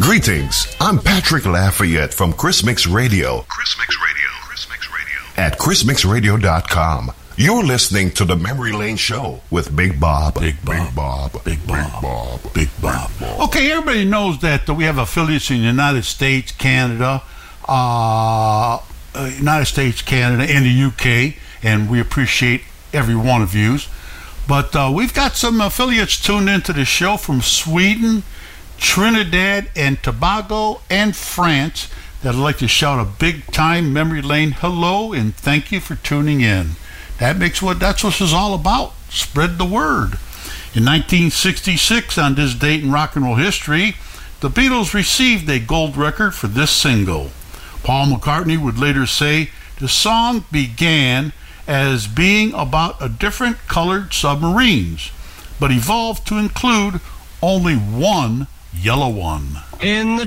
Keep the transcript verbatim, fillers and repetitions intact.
Greetings, I'm Patrick Lafayette from Chris Mix Radio. Chris Mix Radio. Chris Mix Radio. At chris mix radio dot com. You're listening to the Memory Lane Show with Big Bob. Big Bob. Big Bob. Big Bob. Big Bob. Big Bob. Big Bob. Okay, everybody knows that we have affiliates in the United States, Canada, uh, uh, United States, Canada, and the U K, and we appreciate every one of you. But uh, we've got some affiliates tuned into the show from Sweden, Trinidad and Tobago, and France that I'd like to shout a big-time Memory Lane hello and thank you for tuning in. That makes what that's what this is all about. Spread the word. In nineteen sixty-six, on this date in rock and roll history, the Beatles received a gold record for this single. Paul McCartney would later say the song began as being about a different colored submarines, but evolved to include only one yellow one. In the